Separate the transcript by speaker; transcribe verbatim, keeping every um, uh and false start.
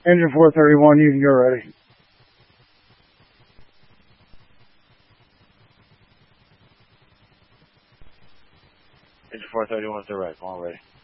Speaker 1: Engine four thirty-one, you can go ready.
Speaker 2: Engine four thirty-one to the right, come on ready.